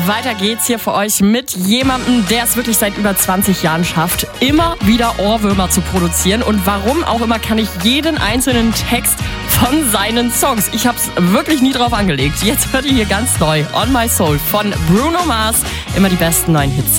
weiter geht's hier für euch mit jemandem, der es wirklich seit über 20 Jahren schafft, immer wieder Ohrwürmer zu produzieren. Und warum auch immer kann ich jeden einzelnen Text von seinen Songs. Ich hab's wirklich nie drauf angelegt. Jetzt hört ihr hier ganz neu On My Soul von Bruno Mars. Immer die besten neuen Hits.